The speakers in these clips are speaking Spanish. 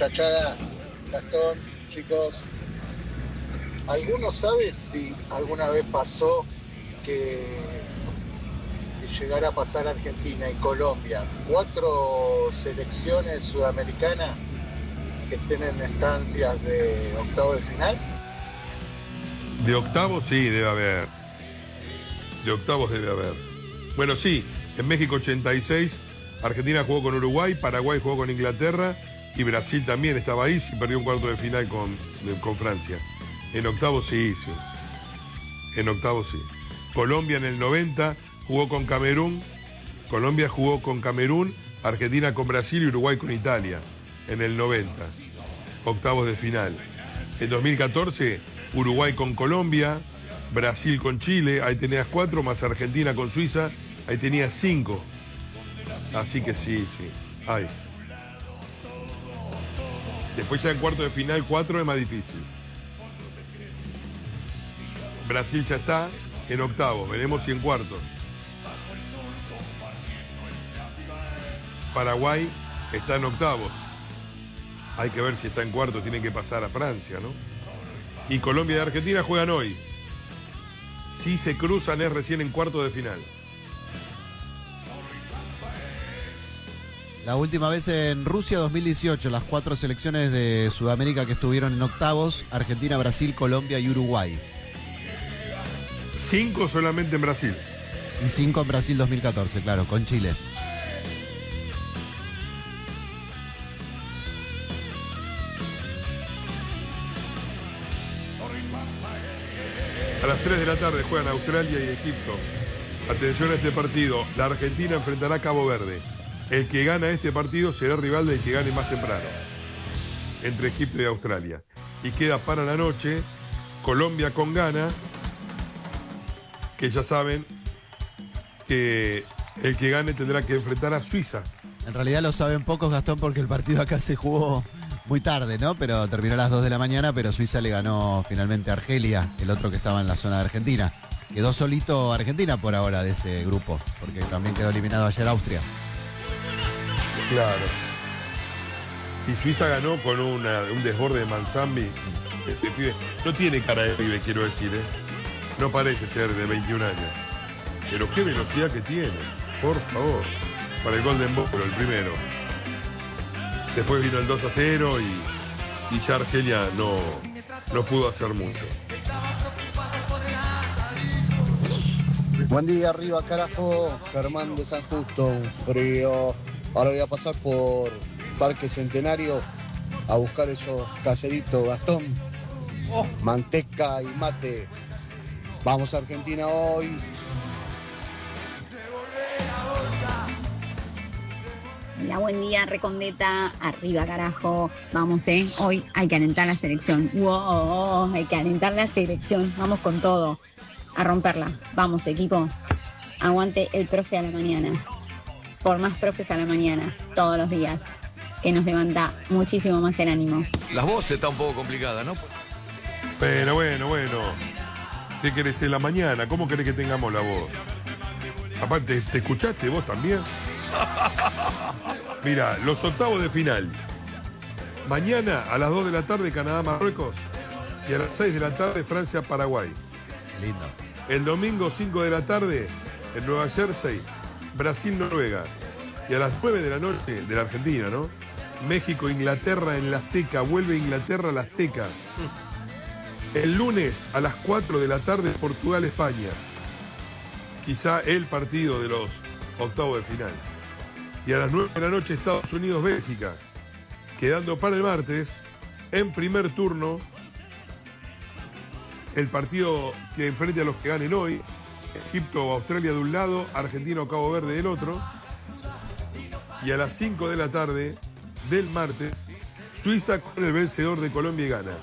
muchachada, Gastón, chicos. ¿Alguno sabe si alguna vez pasó que si llegara a pasar Argentina y Colombia, 4 selecciones sudamericanas que estén en estancias de octavo de final? De octavos sí, debe haber. De octavos debe haber. Bueno, sí, en México 86, Argentina jugó con Uruguay, Paraguay jugó con Inglaterra y Brasil también estaba ahí y perdió un cuarto de final con Francia. En octavos sí. En octavos sí. Colombia en el 90 jugó con Camerún. Colombia jugó con Camerún, Argentina con Brasil y Uruguay con Italia. En el 90. Octavos de final. En 2014, Uruguay con Colombia, Brasil con Chile, ahí tenías 4, más Argentina con Suiza, ahí tenías 5. Así que sí. Hay. Después ya en cuarto de final 4 es más difícil. Brasil ya está en octavos, veremos si en cuartos. Paraguay está en octavos. Hay que ver si está en cuartos, tienen que pasar a Francia, ¿no? Y Colombia y Argentina juegan hoy. Si se cruzan es recién en cuartos de final. La última vez en Rusia 2018, las 4 selecciones de Sudamérica que estuvieron en octavos, Argentina, Brasil, Colombia y Uruguay. 5 solamente en Brasil. Y 5 en Brasil 2014, claro, con Chile. A las 3 de la tarde juegan Australia y Egipto. Atención a este partido. La Argentina enfrentará a Cabo Verde. El que gana este partido será rival del que gane más temprano. Entre Egipto y Australia. Y queda para la noche Colombia con Ghana, que ya saben que el que gane tendrá que enfrentar a Suiza. En realidad lo saben pocos, Gastón, porque el partido acá se jugó muy tarde, ¿no? Pero terminó a las 2 de la mañana, pero Suiza le ganó finalmente a Argelia, el otro que estaba en la zona de Argentina. Quedó solito Argentina por ahora de ese grupo, porque también quedó eliminado ayer Austria. Claro. Y Suiza ganó con un desborde de Manzambi. Este pibe no tiene cara de pibe, quiero decir, ¿eh? No parece ser de 21 años. Pero qué velocidad que tiene, por favor. Para el Golden Ball, el primero. Después vino el 2-0 y ya Argelia no pudo hacer mucho. Buen día, arriba carajo, Germán de San Justo, un frío. Ahora voy a pasar por Parque Centenario a buscar esos caseritos, Gastón. Manteca y mate. Vamos a Argentina hoy. Hola, buen día, Recondeta. Arriba, carajo. Vamos, hoy hay que alentar la selección. Wow, hay que alentar la selección. Vamos con todo. A romperla. Vamos, equipo. Aguante el profe a la mañana. Por más profes a la mañana, todos los días. Que nos levanta muchísimo más el ánimo. Las voces está un poco complicada, ¿no? Pero bueno. ¿Qué querés en la mañana? ¿Cómo querés que tengamos la voz? Aparte, ¿te escuchaste vos también? Mira, los octavos de final. Mañana a las 2 de la tarde Canadá-Marruecos y a las 6 de la tarde Francia-Paraguay. Lindo. El domingo 5 de la tarde en Nueva Jersey, Brasil-Noruega. Y a las 9 de la noche de la Argentina, ¿no? México-Inglaterra en la Azteca. Vuelve Inglaterra a la Azteca. El lunes a las 4 de la tarde Portugal-España. Quizá el partido de los octavos de final. Y a las 9 de la noche Estados Unidos-Bélgica. Quedando para el martes, en primer turno, el partido que enfrente a los que ganen hoy. Egipto o Australia de un lado, Argentina o Cabo Verde del otro. Y a las 5 de la tarde del martes, Suiza con el vencedor de Colombia y Ghana.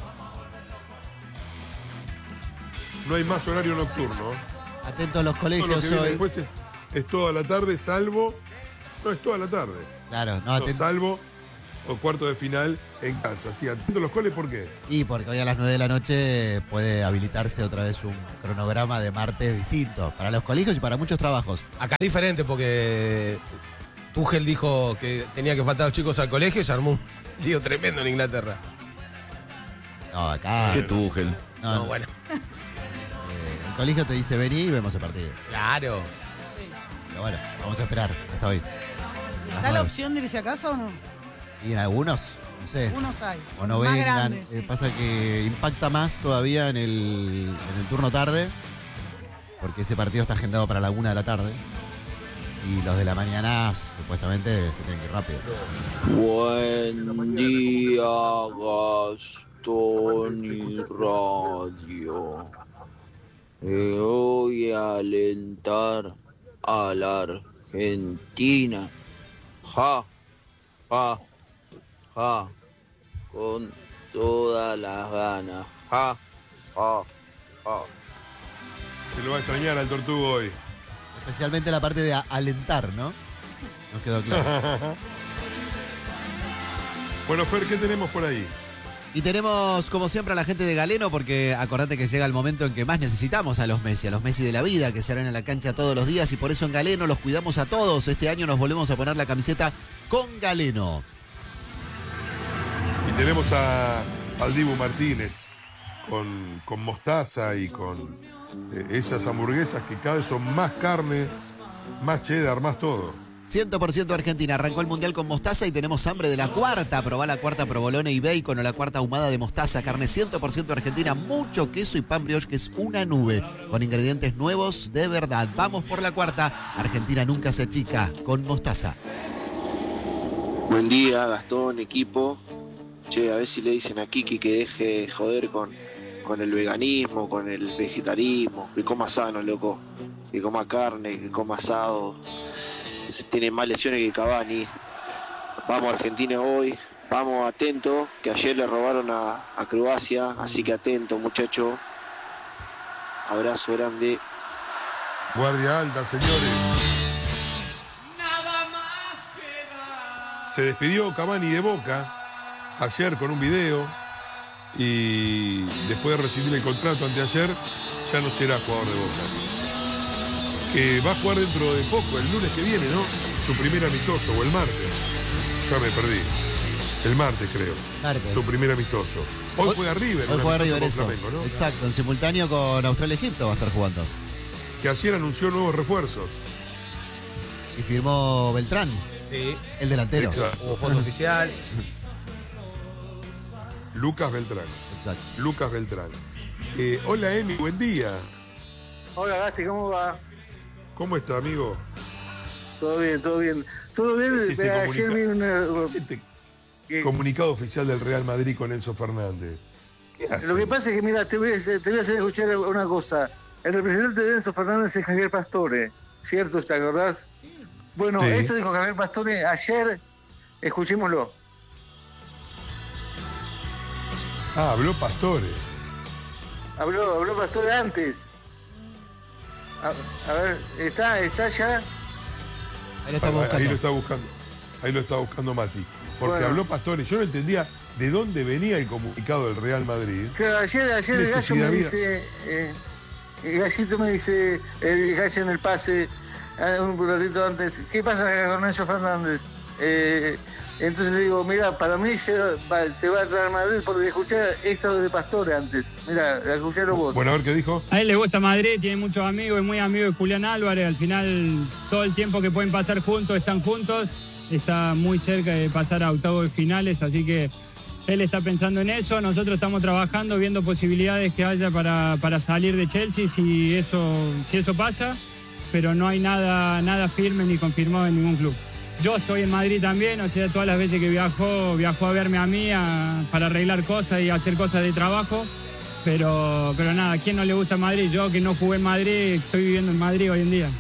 No hay más horario nocturno. Atentos a los Todo lo colegios que viene hoy. después es toda la tarde, salvo... No, es toda la tarde. Claro, No, salvo o cuarto de final en Kansas. Sí, atentos a los coles, ¿por qué? Y porque hoy a las 9 de la noche puede habilitarse otra vez un cronograma de martes distinto para los colegios y para muchos trabajos. Acá es diferente porque Tuchel dijo que tenía que faltar a los chicos al colegio y se armó un lío tremendo en Inglaterra. No, acá. ¿Qué Tuchel? No, bueno. El colegio te dice vení y vemos el partido. Claro. Pero bueno, vamos a esperar hasta hoy. ¿Está la opción de irse a casa o no? Y en algunos, no sé. Algunos hay. O no Más vengan. grandes. Pasa que impacta más todavía en el turno tarde, porque ese partido está agendado para la 1 de la tarde. Y los de la mañana supuestamente se tienen que ir rápido. Buen día, Gastón y Radio. Voy a alentar a la Argentina. Ja, ja, ja. Con todas las ganas. Ja, ja, ja. Se lo va a extrañar al Tortugo hoy. Especialmente la parte de alentar, ¿no? Nos quedó claro. Bueno, Fer, ¿qué tenemos por ahí? Y tenemos, como siempre, a la gente de Galeno, porque acordate que llega el momento en que más necesitamos a los Messi de la vida, que salen a la cancha todos los días, y por eso en Galeno los cuidamos a todos. Este año nos volvemos a poner la camiseta con Galeno. Y tenemos al Dibu Martínez con mostaza y con esas hamburguesas que cada vez son más carne, más cheddar, más todo. 100% Argentina. Arrancó el Mundial con mostaza y tenemos hambre de la cuarta. Probá la cuarta provolone y bacon o la cuarta ahumada de mostaza. Carne 100% Argentina, mucho queso y pan brioche, que es una nube, con ingredientes nuevos de verdad. Vamos por la cuarta. Argentina nunca se achica con mostaza. Buen día, Gastón, equipo. Che, a ver si le dicen a Kiki que deje de joder con el veganismo, con el vegetarismo. Que coma sano, loco. Que coma carne, que coma asado. Tiene más lesiones que Cavani. Vamos Argentina hoy, vamos atento, que ayer le robaron a Croacia, así que atento, muchacho. Abrazo grande. Guardia alta, señores. Se despidió Cavani de Boca ayer con un video y después de rescindir el contrato anteayer ya no será jugador de Boca. Que va a jugar dentro de poco, el lunes que viene, ¿no? Su primer amistoso, o el martes. Ya me perdí. El martes, creo. Martes. Su primer amistoso. Hoy juega River. Hoy juega River, con eso. Flamengo, ¿no? Exacto, en simultáneo con Australia-Egipto va a estar jugando. Que ayer anunció nuevos refuerzos. Y firmó Beltrán, Sí. el delantero. Exacto. Hubo foto oficial. Lucas Beltrán. Exacto. Lucas Beltrán. Hola, Emi, buen día. Hola, Gasti, ¿cómo va? ¿Cómo está, amigo? Todo bien, todo bien. Todo bien, ¿Qué es este ayer vi una... Este comunicado oficial del Real Madrid con Enzo Fernández. ¿Qué hace? Lo que pasa es que, mira, te voy a hacer escuchar una cosa. El representante de Enzo Fernández es Javier Pastore, ¿cierto? ¿Te acordás? Bueno, Sí. Esto dijo Javier Pastore ayer, escuchémoslo. Habló Pastore. Habló Pastore antes. A ver, ¿está ya? Ahí lo estamos buscando. Ahí lo está buscando Mati. Porque Bueno. habló Pastore. Yo no entendía de dónde venía el comunicado del Real Madrid. Claro, ayer el Gallo Necesidad me había. dice, el Gallito me dice, el Gallo en el pase, un ratito antes, ¿qué pasa con Enzo Fernández? Entonces le digo, mira, para mí se va al Real Madrid porque escuché eso de Pastore antes. Mira, escucharon vos. Bueno, a ver qué dijo. A él le gusta Madrid, tiene muchos amigos, es muy amigo de Julián Álvarez. Al final, todo el tiempo que pueden pasar juntos, están juntos. Está muy cerca de pasar a octavos de finales, así que él está pensando en eso. Nosotros estamos trabajando, viendo posibilidades que haya para salir de Chelsea si eso pasa, pero no hay nada firme ni confirmado en ningún club. Yo estoy en Madrid también, o sea, todas las veces que viajó a verme a mí para arreglar cosas y hacer cosas de trabajo. Pero nada, ¿a quién no le gusta Madrid? Yo que no jugué en Madrid, estoy viviendo en Madrid hoy en día.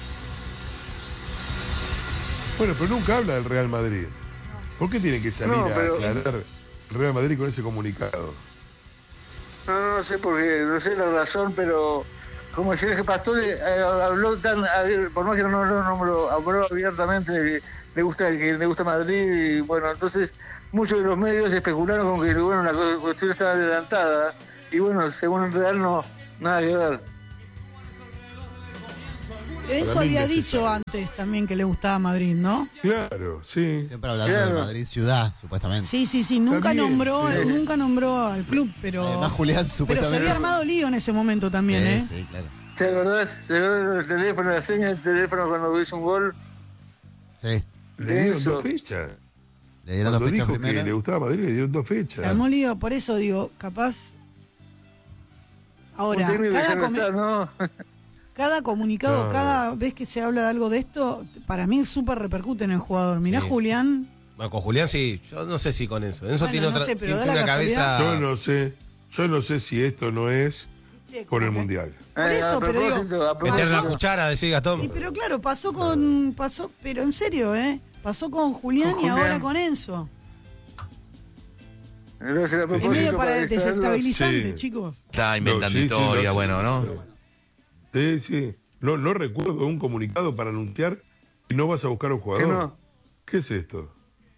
Bueno, pero nunca habla del Real Madrid. ¿Por qué tiene que salir a aclarar el Real Madrid con ese comunicado? No sé porque no sé la razón, pero como yo dije, Pastore habló tan, por más que no lo habló abiertamente, le gusta Madrid, y bueno, entonces muchos de los medios especularon con que bueno, la cuestión estaba adelantada, y bueno, según el Real no, nada que ver. Enzo Para mí había dicho innecesario. antes también que le gustaba Madrid, ¿no? Claro, sí. Siempre hablando de Madrid ciudad, supuestamente. Sí, nunca También, nunca nombró al club, pero. Además, Julián Pero se supuestamente. había armado lío en ese momento también, ¿eh? Sí, claro. ¿Te acordás el teléfono, la seña del teléfono cuando hizo un gol? Sí. Le dieron Eso. 2 fechas. Le dieron 2 Cuando fechas dijo primero. que le gustaba Madrid, le dieron 2 Se fechas. armó lío, por eso digo, capaz. Ahora, Un técnico que ya no está, ¿no? cada comunicado, No. cada vez que se habla de algo de esto, para mí súper repercute en el jugador. Mirá, Sí. Julián. Bueno, con Julián sí, yo no sé si con Enzo. Enzo Bueno, tiene no otra, sé, pero tiene da la una cabeza. Yo no sé si esto no es por el Mundial. Por eso, a pero digo, propósito, a Meter la propósito. cuchara, decir Gastón. Y pero claro, pasó, pero en serio, pasó con Julián Con y Julián. ahora con Enzo. Entonces, a Es propósito, medio para avisarlo. desestabilizante, Sí. chicos. Está inventando No, sí, sí, historia, no, bueno, ¿no? Sí, sí. No recuerdo un comunicado para anunciar que no vas a buscar a un Que jugador. no. ¿Qué es esto?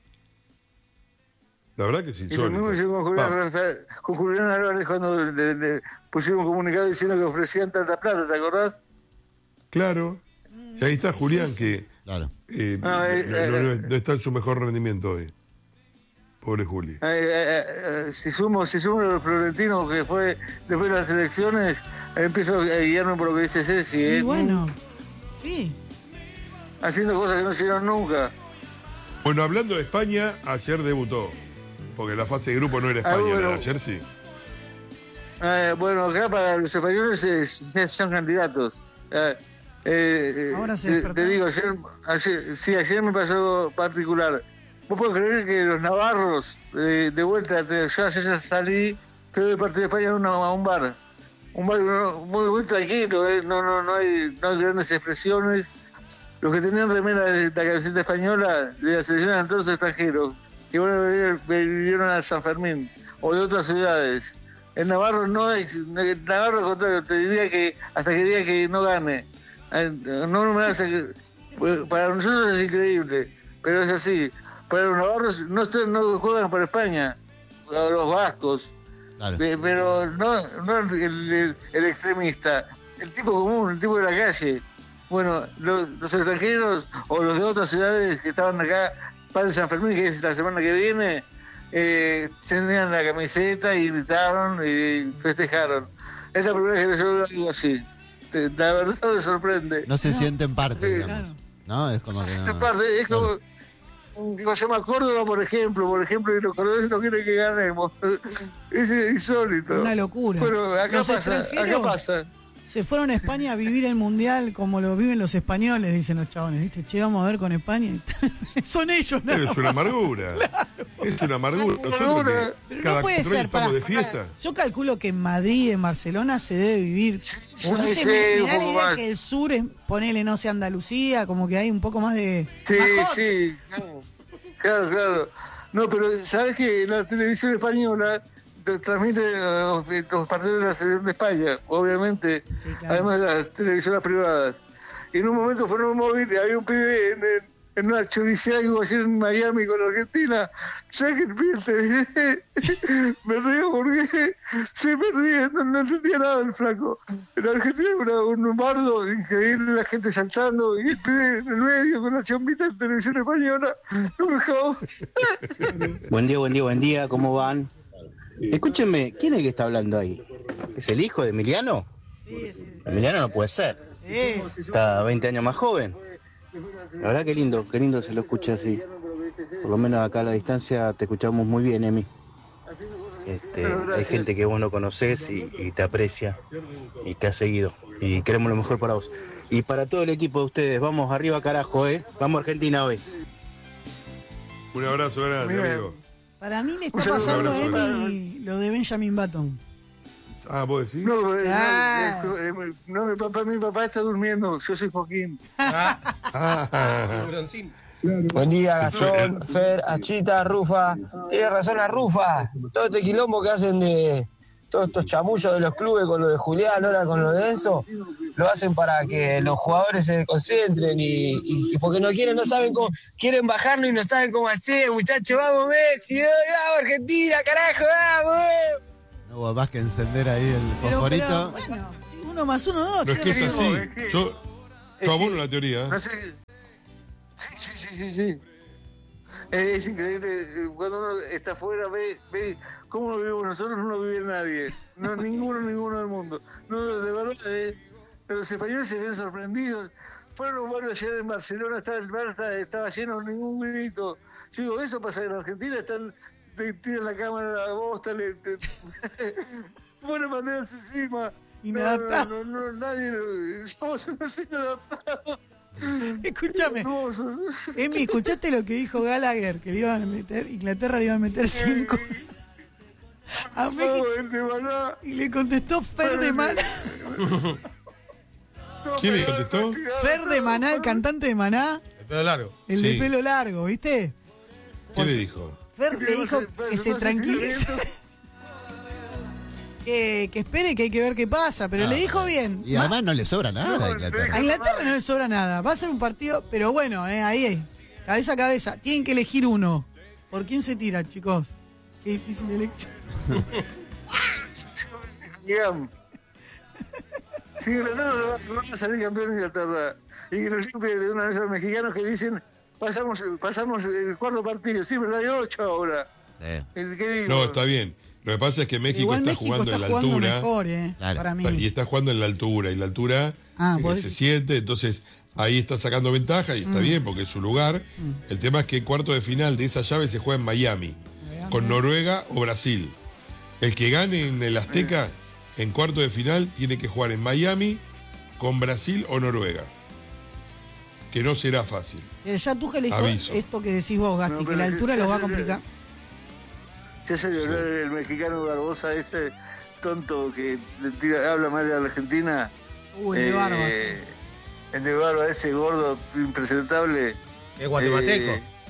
La verdad que es Y lo mismo insólito. hicimos con Julián Álvarez cuando le pusimos un comunicado diciendo que ofrecían tanta plata, ¿te acordás? Claro. Y ahí está Julián, que Claro. no está en su mejor rendimiento hoy. Pobre Juli. Si sumo los florentinos que fue después de las elecciones, empiezo a guiarme por lo que dice Ceci. Y bueno, sí. Haciendo cosas que no hicieron nunca. Bueno, hablando de España, ayer debutó. Porque la fase de grupo no era España, bueno. la de ayer sí. Bueno, acá para los españoles son candidatos. Ahora se te despertó. digo, ayer me pasó algo particular. ¿Vos podés creer que los navarros, de vuelta, yo ayer salí, fui del partido de España a un bar? Un bar muy tranquilo, no hay grandes expresiones. Los que tenían remera de la camiseta española de la selección eran todos extranjeros, que vivieron a San Fermín o de otras ciudades. En Navarro no hay, en Navarro al contrario, te diría que hasta que diga que no gane. No me hace, para nosotros es increíble, pero es así. Para los navarros no juegan para España, a los vascos, Claro. pero no el extremista, el tipo común, el tipo de la calle. Bueno, los extranjeros o los de otras ciudades que estaban acá para el San Fermín, que es la semana que viene, tenían la camiseta y gritaron y festejaron. Es la primera vez que yo veo algo así. La verdad me sorprende. No se sienten parte, Sí, digamos. claro. ¿No? Es como que Esta no. parte es como se llama Córdoba, por ejemplo, y los cordobeses no quieren que ganemos. Es insólito. Una locura. Pero acá Los pasa, extranjeros acá pasa. se fueron a España a vivir el mundial como lo viven los españoles, dicen los chabones, ¿viste? Che, vamos a ver con España. Son ellos, ¿no? Es una amargura. Es una amargura. Nosotros que Pero cada no puede 4 años ser, estamos pará. de fiesta. Yo calculo que en Madrid, en Barcelona, se debe vivir. O no sí, sé, me un da la poco idea más. que el sur es, ponele, no sé, Andalucía, como que hay un poco más de. Sí, más hot. sí, claro. No, pero ¿sabes que la televisión española transmite los partidos de la selección de España, obviamente, Sí, claro. además de las televisoras privadas? Y en un momento fueron un móvil y había un pibe en una choriciago ayer en Miami con Argentina. ¿Sabes que el pibe me río porque se perdía, no entendía nada el flaco. En Argentina era un bardo increíble, la gente saltando, y el pibe en el medio con la chombita de televisión española. No me dejaba. Buen día, ¿cómo van? Escúchenme, ¿quién es que está hablando ahí? ¿Es el hijo de Emiliano? Emiliano no puede ser. Está 20 años más joven. La verdad que lindo se lo escucha así. Por lo menos acá a la distancia te escuchamos muy bien, Emi. Hay gente que vos no conocés y te aprecia y te ha seguido. Y queremos lo mejor para vos. Y para todo el equipo de ustedes, vamos arriba carajo, Vamos Argentina hoy. Un abrazo grande, Mira. amigo. Para mí le Un está saludo, pasando a abrazo. Emi lo de Benjamin Button. Ah, ¿vos decís? No, Ah. mi papá está durmiendo, yo soy Joaquín. Buen día, Gastón, Fer, Achita, Rufa. Tiene razón la Rufa. Todo este quilombo que hacen de todos estos chamullos de los clubes con lo de Julián, ahora con lo de Enzo, lo hacen para que los jugadores se concentren y porque no saben cómo, quieren bajarlo y no saben cómo hacer, muchachos. Vamos, Messi, vamos, Argentina, carajo, vamos. No hubo más que encender ahí el Pero fosforito. bueno, sí, 1 más 1, 2. No es que es así. Está bueno la teoría. No sé. Sí. Es increíble. Cuando uno está afuera, ve cómo lo vivimos nosotros, no lo vive nadie. No, ninguno del mundo. No, de verdad, los españoles se ven sorprendidos. Fueron los barrios ayer en Barcelona, el bar estaba lleno, ningún grito. Yo digo, eso pasa en Argentina, te tiran la cámara a la bosta, ponen banderas encima. Inadaptado. No, nadie, somos unos inadaptados. Escúchame, Emi, ¿escuchaste lo que dijo Gallagher? Que le iban a meter, Inglaterra le iba a meter 5 a México. Y le contestó Fer de Maná. ¿Quién le contestó? Fer de Maná, el cantante de Maná. El pelo largo. El de pelo largo, ¿viste? ¿Qué le dijo? Fer le dijo que se tranquilice. Que espere, que hay que ver qué pasa, pero le dijo bien. Y además no le sobra nada a Inglaterra. A Inglaterra no le sobra nada. Va a ser un partido, pero bueno, ahí, cabeza a cabeza. Tienen que elegir uno. ¿Por quién se tira, chicos? Qué difícil elección. Si Inglaterra no va a salir campeón de Inglaterra. Y que nos limpie de una de esos mexicanos que dicen, pasamos el cuarto partido. Sí, pero hay 8 ahora. No, está bien. Lo que pasa es que México está jugando en la altura. Mejor, para mí. Y está jugando en la altura. Y la altura se siente, entonces ahí está sacando ventaja y está bien porque es su lugar. El tema es que el cuarto de final de esa llave se juega en Miami, con Noruega o Brasil. El que gane en el Azteca en cuarto de final tiene que jugar en Miami con Brasil o Noruega. Que no será fácil. Ya Tuchel le dijo esto que decís vos, Gasti, que la altura lo va a complicar. Ya se vio el mexicano Barbosa, ese tonto que habla mal de la Argentina. El de Barba, sí. El de Barba, ese gordo impresentable. Es guatemalteco.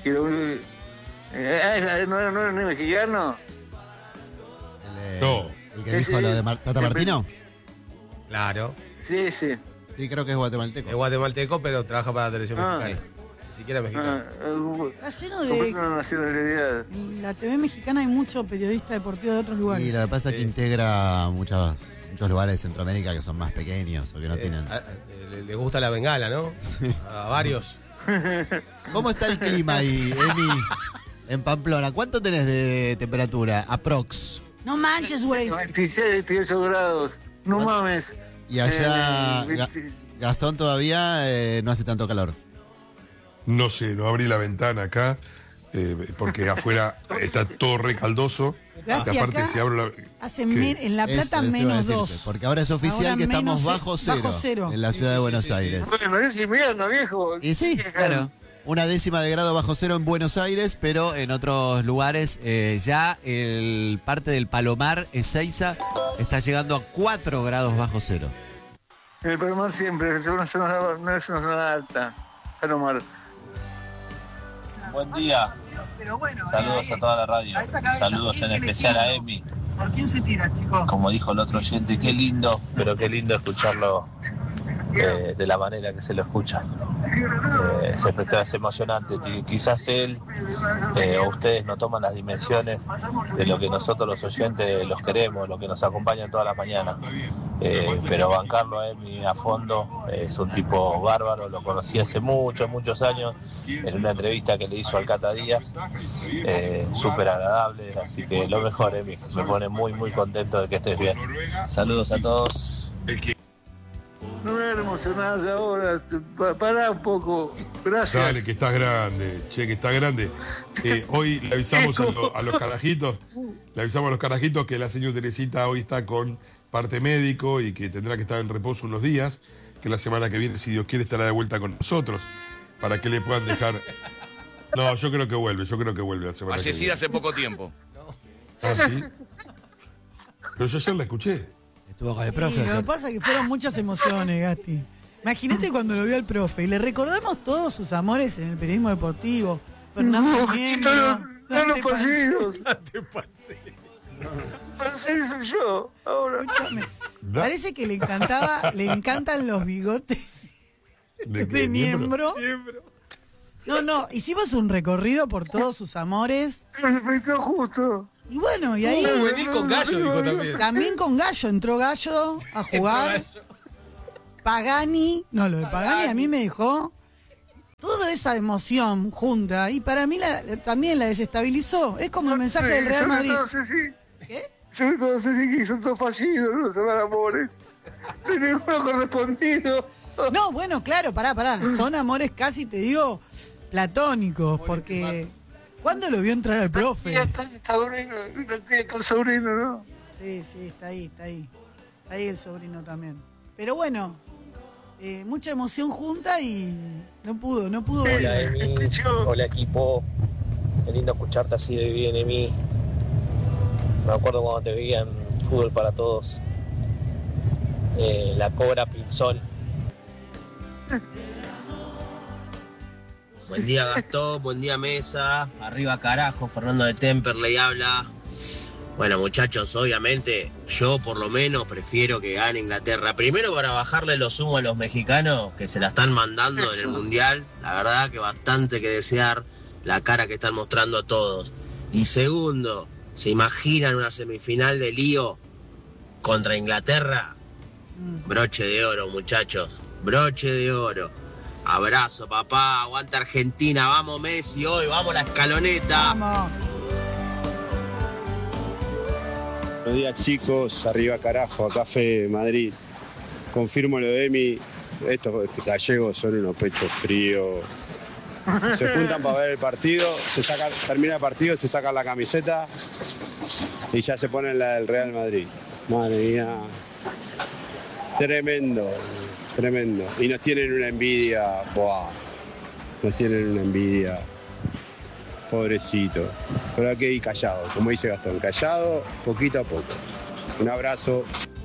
¿No era mexicano? No. ¿El que dijo lo de Tata Martino? Claro. Sí. Sí, creo que es guatemalteco. Es guatemalteco, pero trabaja para la televisión mexicana. Ni siquiera mexicano. Está lleno de... En la TV mexicana hay mucho periodista deportivo de otros lugares. Y lo que pasa es que integra muchos lugares de Centroamérica que son más pequeños o que no tienen... Le gusta la bengala, ¿no? A varios. ¿Cómo está el clima ahí, Emi? En Pamplona, ¿cuánto tenés de temperatura? Aprox. No manches, güey. 26, 28 grados. No mames. Y allá, Gastón, todavía no hace tanto calor. No sé, no abrí la ventana acá, porque afuera está todo recaldoso. Gasti, aparte, si abro la... en La Plata eso -2. Porque ahora es oficial ahora que estamos bajo cero en la ciudad de Buenos Aires. Bueno, es invierno, viejo. Y sí, claro. 1/10 de grado bajo cero en Buenos Aires, pero en otros lugares ya el parte del Palomar, Ezeiza, está llegando a 4 grados bajo cero. En el Palomar siempre, no es una zona alta. Palomar. Buen día. Saludos a toda la radio. Saludos en especial a Emi. ¿Por quién se tira, chicos? Como dijo el otro oyente, qué lindo, pero qué lindo escucharlo de la manera que se lo escucha. Es emocionante. Quizás él o ustedes no toman las dimensiones de lo que nosotros los oyentes los queremos, lo que nos acompañan todas las mañanas. Pero bancarlo a Emi a fondo, es un tipo bárbaro, lo conocí hace muchos años en una entrevista que le hizo al Cata Díaz, súper agradable, así que lo mejor, Emi, me pone muy contento de que estés bien. Saludos a todos. No me voy a emocionar ahora, pará un poco, gracias. Dale, que estás grande, que estás grande. Hoy le avisamos a los carajitos que la señora Teresita hoy está con parte médico y que tendrá que estar en reposo unos días, que la semana que viene, si Dios quiere, estará de vuelta con nosotros, para que le puedan dejar... No, yo creo que vuelve la semana que viene. Fallecida hace poco tiempo. ¿Ah, sí? Pero yo ayer la escuché. Estuvo con el profe. Lo que pasa es que fueron muchas emociones, Gasti. Imagínate cuando lo vio al profe y le recordamos todos sus amores en el periodismo deportivo. Fernando Miembro, Dante Panseri soy yo, ahora. Escúchame, parece que le encantan los bigotes de Miembro. No, hicimos un recorrido por todos sus amores. Pero justo. Y bueno, y ahí... Venís con Gallo, dijo también. También con Gallo, entró Gallo a jugar. Pagani a mí me dejó toda esa emoción junta y para mí también la desestabilizó. Es como el mensaje del Real Madrid. ¿Qué? Sobre todo Ceci, que son todos fallidos, no son amores. No hay ninguno correspondido. No, bueno, claro, pará. Son amores casi, te digo, platónicos, porque... ¿Cuándo lo vio entrar al profe? Ya está el sobrino, ¿no? Sí, está ahí. Está ahí el sobrino también. Pero bueno, mucha emoción junta y no pudo. Hola, Emi. Hola, equipo. Qué lindo escucharte así de bien, Emi. Me acuerdo cuando te veía en Fútbol para Todos. La Cobra Pinzón. Buen día, Gastón, buen día, Mesa. Arriba, carajo, Fernando de Temperley habla. Bueno, muchachos, obviamente, yo por lo menos prefiero que gane Inglaterra. Primero para bajarle los humos a los mexicanos, que se la están mandando en el Mundial. La verdad que bastante que desear la cara que están mostrando a todos. Y segundo, ¿se imaginan una semifinal de lío contra Inglaterra? Broche de oro, muchachos, broche de oro. Abrazo, papá, aguanta Argentina, vamos Messi hoy, vamos la escaloneta. Vamos. Buenos días, chicos, arriba carajo, acá Fede, Madrid. Confirmo lo de Emi, estos gallegos son unos pechos fríos. Se juntan para ver el partido, termina el partido, se sacan la camiseta y ya se ponen la del Real Madrid. Madre mía, tremendo. Y nos tienen una envidia, pobrecito. Pero hay que ir callado, como dice Gastón, callado, poquito a poco. Un abrazo.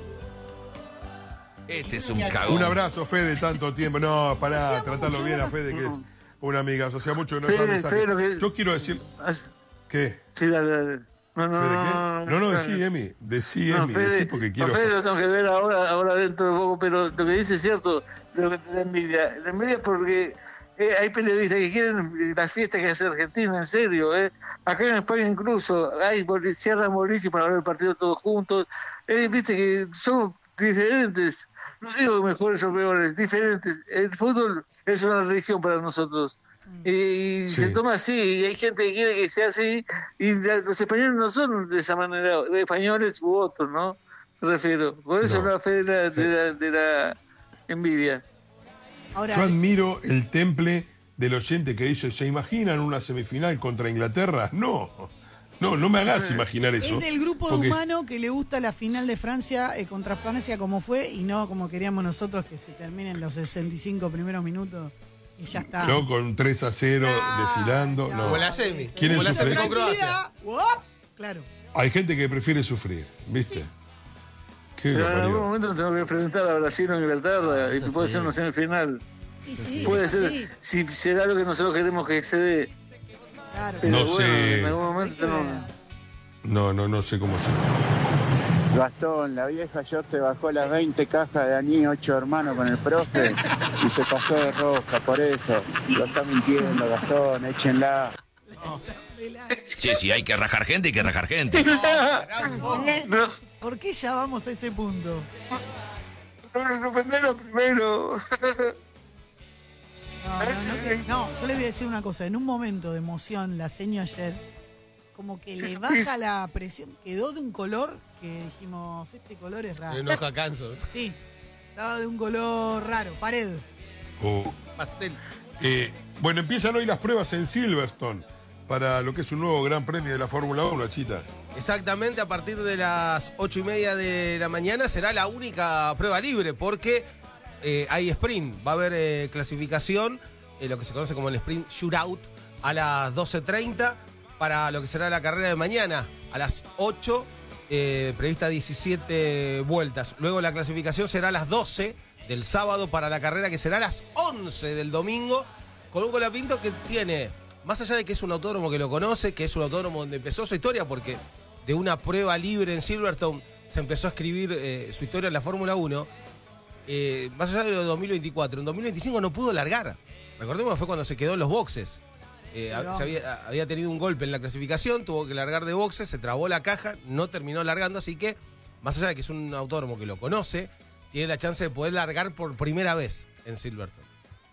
Este es un cagón. Un abrazo, Fede, tanto tiempo. No, pará, tratarlo bien a Fede, que es una amiga. O sea, mucho que no deja mensaje. Yo quiero decir... ¿Qué? Sí, dale. No, decí, Emi. Decí porque quiero... Fede lo tengo que ver ahora dentro de poco, pero lo que dice es cierto, lo que te da envidia. La envidia es porque hay periodistas que quieren la fiesta que hace Argentina, en serio. Acá en España incluso cierran boliche para ver el partido todos juntos. Viste que son diferentes. No digo mejores o peores, diferentes. El fútbol es una religión para nosotros. Y se toma así, y hay gente que quiere que sea así, y los españoles no son de esa manera, de españoles u otros, ¿no? Me refiero. Por eso la fe de la envidia. Ahora, yo admiro el temple del oyente que dice, ¿se imaginan una semifinal contra Inglaterra? No me hagas imaginar eso. Es del grupo de humano que le gusta la final de Francia contra Francia como fue, y no como queríamos nosotros que se terminen los 65 primeros minutos. Y ya está. No, con 3-0 desfilando. No. Como la semi. ¿Quieren como la sufrir? semi con Croacia. Claro. Hay gente que prefiere sufrir, ¿viste? Sí. Pero en algún momento tengo que preguntar a Brasil o Inglaterra, y puede ser una semifinal. Sí, puede ser, si será lo que nosotros queremos que se dé. Claro. Pero no bueno, sé. En algún momento no sé cómo se. Gastón, la vieja ayer se bajó las 20 cajas de Aní 8 hermanos con el profe y se pasó de rosca, por eso. Lo está mintiendo, Gastón, échenla. Che, si hay que rajar gente, hay que rajar gente. ¿Por qué ya vamos a ese punto? No, sorprenderlo primero. No, yo le voy a decir una cosa. En un momento de emoción, la seño ayer, como que le baja la presión. Quedó de un color que dijimos, este color es raro. De hoja canso. Sí, estaba de un color raro, pared. Pastel. Bueno, empiezan hoy las pruebas en Silverstone para lo que es un nuevo gran premio de la Fórmula 1, Chita. Exactamente, a partir de las 8:30 de la mañana será la única prueba libre porque hay sprint. Va a haber clasificación, lo que se conoce como el sprint shootout, a las 12:30 para lo que será la carrera de mañana, a las 8, prevista 17 vueltas. Luego la clasificación será a las 12 del sábado para la carrera que será a las 11 del domingo, con un colapinto que tiene, más allá de que es un autódromo que lo conoce, que es un autódromo donde empezó su historia, porque de una prueba libre en Silverstone se empezó a escribir su historia en la Fórmula 1, más allá de lo de 2024, en 2025 no pudo largar. Recordemos que fue cuando se quedó en los boxes. Había tenido un golpe en la clasificación, tuvo que largar de boxes, se trabó la caja, no terminó largando, así que, más allá de que es un autódromo que lo conoce, tiene la chance de poder largar por primera vez en Silverstone.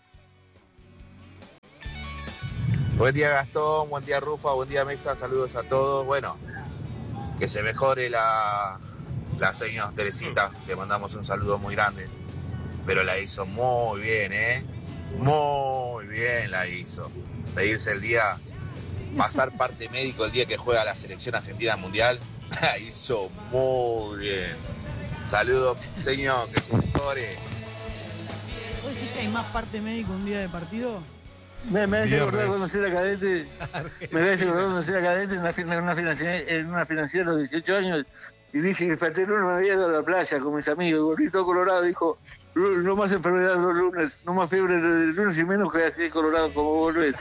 Buen día Gastón, buen día Rufa, buen día Mesa, saludos a todos. Bueno, que se mejore la señora Teresita, le mandamos un saludo muy grande. Pero la hizo muy bien, muy bien la hizo. Pedirse el día, pasar parte médico el día que juega la selección argentina mundial, la hizo muy bien. Saludos, señor, que se mejore. ¿Vos decís que hay más parte médico un día de partido? Me hace acordar cuando era cadete. Me hace acordar cuando era cadete en una financiera a los 18 años. Y dije que el lunes me había ido a la playa con mis amigos. El gordito colorado dijo: no más enfermedad los lunes, no más fiebre el lunes y menos que así colorado como volvés.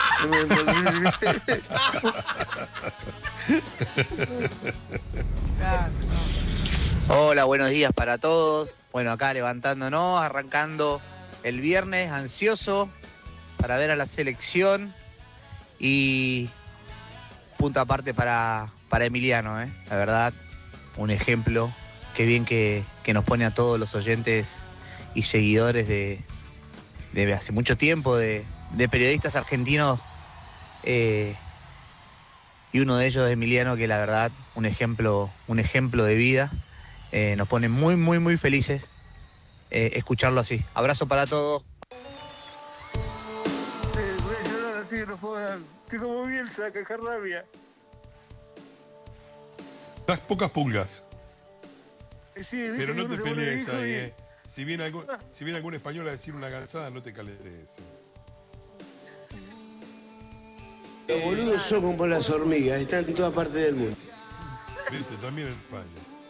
Hola, buenos días para todos. Bueno, acá levantándonos, arrancando el viernes, ansioso para ver a la selección y punto aparte para Emiliano, la verdad, un ejemplo, qué bien que nos pone a todos los oyentes y seguidores de hace mucho tiempo, de periodistas argentinos, y uno de ellos es Emiliano, que la verdad, un ejemplo de vida, nos pone muy, muy, muy felices escucharlo así. Abrazo para todos. Estoy como Bielsa, que rabia. Das pocas pulgas. Sí, pero no te pelees ahí, Si viene algún español a decir una calzada, no te caletes. Los boludos son como las hormigas, están en toda parte del mundo. Viste, también en España.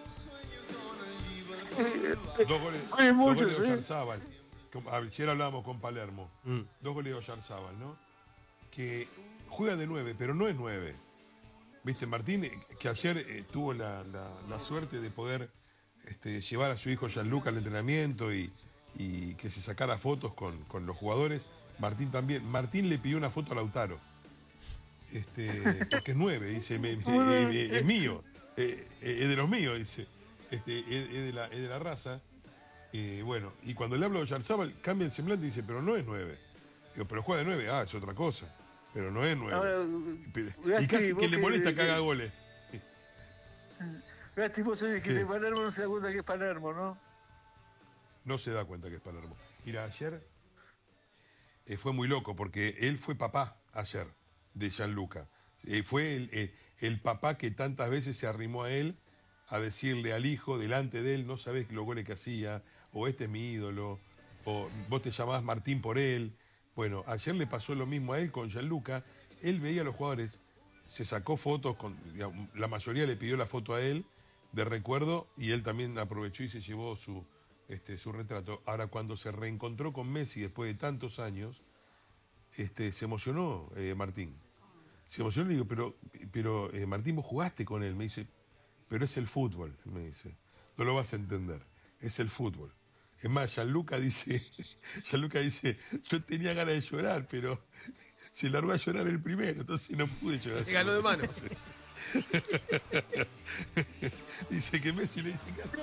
Dos goles de Oyarzábal. Ayer hablábamos con Palermo. 2 goles de Oyarzábal, ¿no? Que juega de 9, pero no es 9. Viste, Martín, que ayer tuvo la suerte de poder llevar a su hijo Gianluca al entrenamiento y que se sacara fotos con los jugadores. Martín también. Martín le pidió una foto a Lautaro. Porque es 9, dice, es mío, es de los míos, dice, es de la raza. Bueno, y cuando le hablo de Oyarzábal, cambia el semblante y dice, pero no es 9. Digo, pero juega de 9, es otra cosa, pero no es 9. Ahora, y casi que le molesta que haga goles. Gasti, vos sabés que de Palermo no se da cuenta que es Palermo, ¿no? No se da cuenta que es Palermo. Mira, ayer fue muy loco porque él fue papá ayer de Gianluca. Fue el papá que tantas veces se arrimó a él a decirle al hijo delante de él, no sabés los goles que hacía, o este es mi ídolo, o vos te llamabas Martín por él. Bueno, ayer le pasó lo mismo a él con Gianluca. Él veía a los jugadores, se sacó fotos, digamos, la mayoría le pidió la foto a él de recuerdo y él también aprovechó y se llevó su retrato. Ahora, cuando se reencontró con Messi después de tantos años, se emocionó Martín. Se emocionó y le digo, pero Martín, vos jugaste con él. Me dice, pero es el fútbol, me dice. No lo vas a entender, es el fútbol. Es más, Gianluca dice, yo tenía ganas de llorar, pero se largó a llorar el primero, entonces no pude llorar. Le ganó de mano. Dice que Messi le dice casi.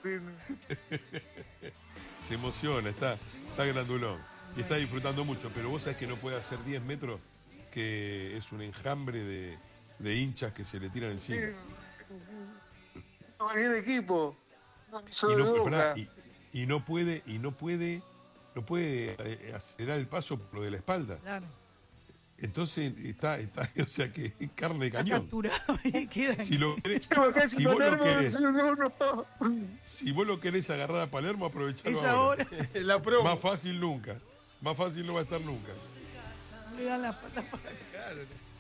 Se emociona, está grandulón. Y está disfrutando mucho, pero vos sabés que no puede hacer 10 metros, que es un enjambre de hinchas que se le tiran encima. No va el equipo. Y no puede acelerar el paso por lo de la espalda. Claro. Entonces está o sea que es carne de cañón. Capturado y queda. Si vos lo querés agarrar a Palermo, aprovechalo ahora. La promo. Más fácil nunca. Más fácil no va a estar nunca. No le dan la pata para claro.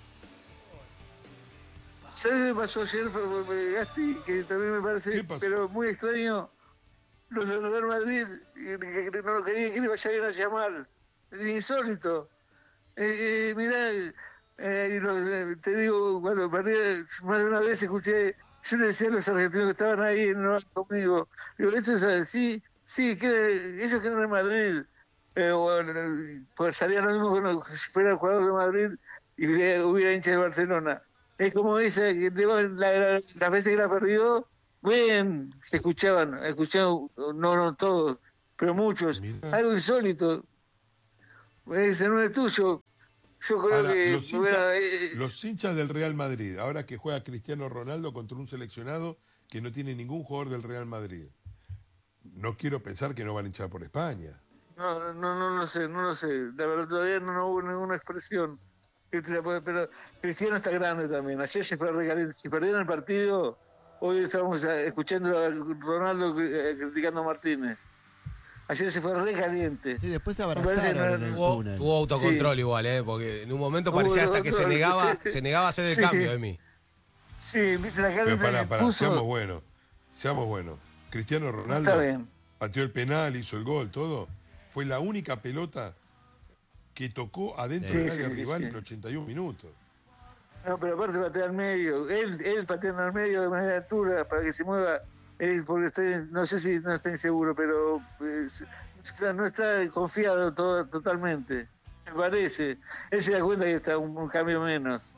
¿Sabes qué pasó ayer, Gasti? Que también me parece, pero muy extraño. Los de Real Madrid no querían que le vayan a llamar. Es insólito. Mirá, te digo, cuando perdí, más de una vez escuché, yo le decía a los argentinos que estaban ahí conmigo, digo, eso es así, sí, ellos que no en Madrid, pues salía lo mismo que si fuera el jugador de Madrid y hubiera hincha de Barcelona. Es como esa, las veces que la perdió, Bien, se escuchaban, no todos, pero muchos. Mirá. Algo insólito. Ese no es tuyo. Yo creo Ahora, que... los hinchas del Real Madrid, ahora que juega Cristiano Ronaldo contra un seleccionado que no tiene ningún jugador del Real Madrid, no quiero pensar que no van a hinchar por España. No lo sé. La verdad, todavía no hubo ninguna expresión. Pero Cristiano está grande también. Ayer se fue recaliente. Si perdieron el partido, hoy estábamos escuchando a Ronaldo criticando a Martínez. Ayer se fue recaliente. Sí, después se abrazaron en el túnel. Hubo autocontrol igual, porque en un momento parecía hasta que se negaba a hacer el cambio de mí. Sí, viste la cara. Pero para, seamos buenos. Cristiano Ronaldo pateó el penal, hizo el gol, todo. Fue la única pelota que tocó adentro del área rival en 81 minutos. No, pero aparte patea al medio. Él pateando al medio de manera altura para que se mueva. Porque no sé si no está inseguro, pero no está confiado totalmente. Me parece. Él se da cuenta que está un cambio menos.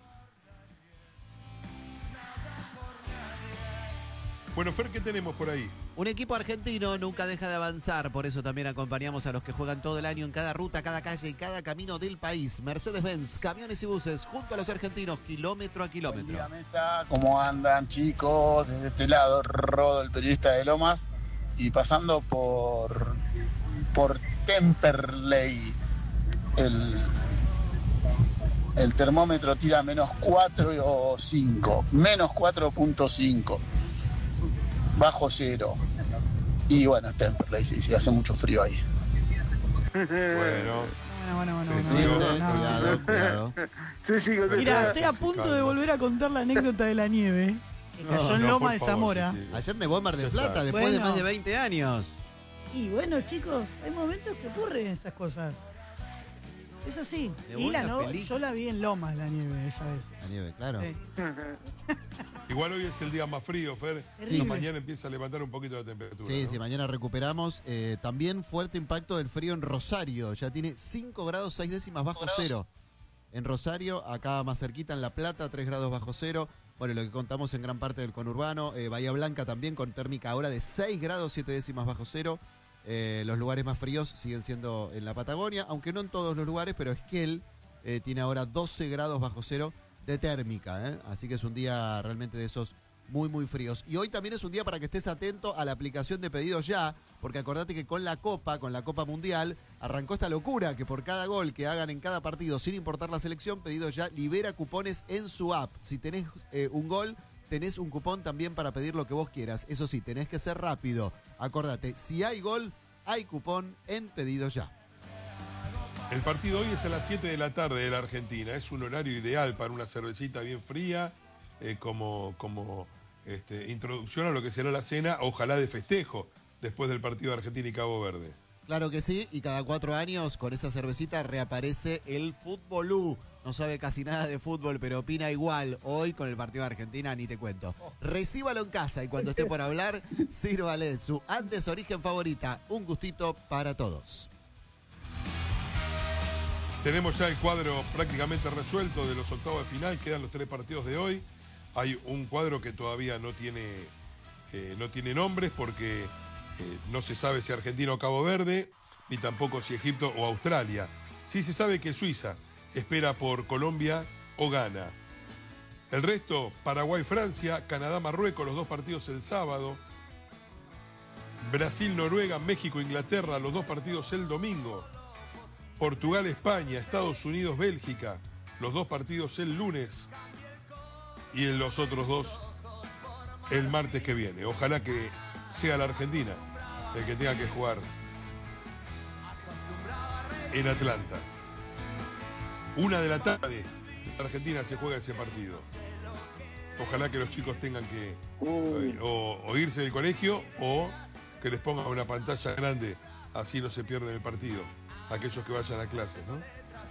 Bueno, Fer, ¿qué tenemos por ahí? Un equipo argentino nunca deja de avanzar, por eso también acompañamos a los que juegan todo el año en cada ruta, cada calle y cada camino del país. Mercedes-Benz, camiones y buses, junto a los argentinos, kilómetro a kilómetro. Buen día, mesa. ¿Cómo andan, chicos? Desde este lado, Rodo, el periodista de Lomas, y pasando por Temperley. El termómetro tira menos 4 o 5, menos 4.5. Bajo cero. Y bueno, es Temperley, sí, hace mucho frío ahí. Bueno. Cuidado. Mira, estoy a punto de volver a contar la anécdota de la nieve que cayó en Loma de Zamora. Ayer nevó en Mar del Plata, después de más de 20 años. Y bueno, chicos, hay momentos que ocurren esas cosas. Es así. Yo la vi en Lomas, la nieve, esa vez. La nieve, claro. Sí. Igual hoy es el día más frío, Fer. Mañana empieza a levantar un poquito la temperatura. Sí, ¿no? sí, mañana recuperamos. También fuerte impacto del frío en Rosario. Ya tiene 5 grados 6 décimas bajo cero. En Rosario, acá más cerquita en La Plata, 3 grados bajo cero. Bueno, lo que contamos en gran parte del conurbano. Bahía Blanca también con térmica ahora de 6 grados 7 décimas bajo cero. Los lugares más fríos siguen siendo en la Patagonia, aunque no en todos los lugares, pero Esquel tiene ahora 12 grados bajo cero de térmica, así que es un día realmente de esos muy, muy fríos. Y hoy también es un día para que estés atento a la aplicación de Pedidos Ya, porque acordate que con la Copa Mundial, arrancó esta locura que por cada gol que hagan en cada partido, sin importar la selección, Pedidos Ya libera cupones en su app. Si tenés un gol, tenés un cupón también para pedir lo que vos quieras. Eso sí, tenés que ser rápido. Acordate, si hay gol, hay cupón en Pedidos Ya. El partido hoy es a las 7 de la tarde de la Argentina. Es un horario ideal para una cervecita bien fría, como introducción a lo que será la cena, ojalá de festejo, después del partido de Argentina y Cabo Verde. Claro que sí, y cada 4 años con esa cervecita reaparece el Futbolú. No sabe casi nada de fútbol, pero opina igual. Hoy con el partido de Argentina ni te cuento. Recíbalo en casa y cuando esté por hablar, sírvale su Andes Origen favorita. Un gustito para todos. Tenemos ya el cuadro prácticamente resuelto de los octavos de final. Quedan los 3 partidos de hoy. Hay un cuadro que todavía no tiene nombres porque no se sabe si Argentina o Cabo Verde, ni tampoco si Egipto o Australia. Sí se sabe que Suiza espera por Colombia o Ghana. El resto, Paraguay-Francia, Canadá-Marruecos, los 2 partidos el sábado. Brasil-Noruega, México-Inglaterra, los 2 partidos el domingo. Portugal-España, Estados Unidos-Bélgica, los 2 partidos el lunes. Y en los otros 2 el martes que viene. Ojalá que sea la Argentina el que tenga que jugar en Atlanta. 1 de la tarde, Argentina se juega ese partido. Ojalá que los chicos tengan que o irse del colegio o que les pongan una pantalla grande, así no se pierden el partido. Aquellos que vayan a clases, ¿no?